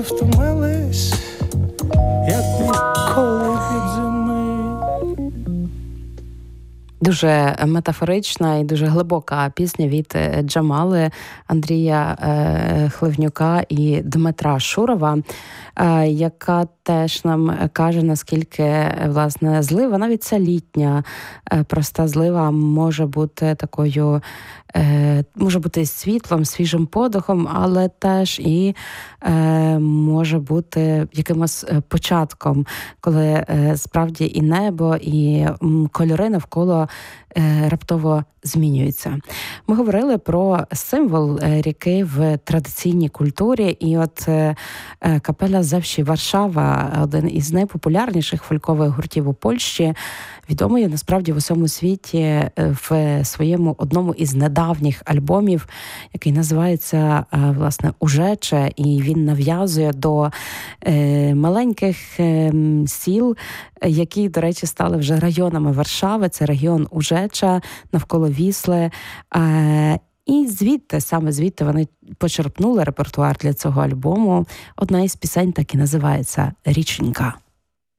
Втомились, як ніколи від зими. Дуже метафорична і дуже глибока пісня від Джамали, Андрія Хливнюка і Дмитра Шурова, яка теж нам каже, наскільки, власне, злива, навіть ця літня проста злива може бути такою, може бути світлом, свіжим подихом, але теж і може бути якимось початком, коли справді і небо, і кольори навколо раптово змінюються. Ми говорили про символ ріки в традиційній культурі, і от капеля Зевші Варшава, один із найпопулярніших фолькових гуртів у Польщі, відомий насправді в усьому світі в своєму одному із недавніх альбомів, який називається, власне, «Ужече», і він нав'язує до маленьких сіл, які, до речі, стали вже районами Варшави. Це регіон Ужеча, навколо Вісли. І звідти, саме звідти вони почерпнули репертуар для цього альбому. Одна із пісень так і називається «Річенька».